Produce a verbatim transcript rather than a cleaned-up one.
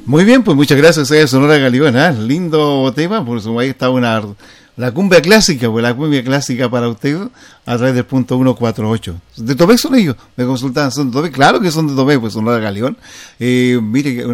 Muy bien, pues muchas gracias a Sonora Galeón, ¿eh? Lindo tema, por eso ahí está una la cumbia clásica, pues la cumbia clásica para usted a través del punto ciento cuarenta y ocho. ¿De Tomé son ellos? Me consultaban, ¿son de Tomé? Claro que son de Tomé, pues Sonora Galeón. Eh, mire,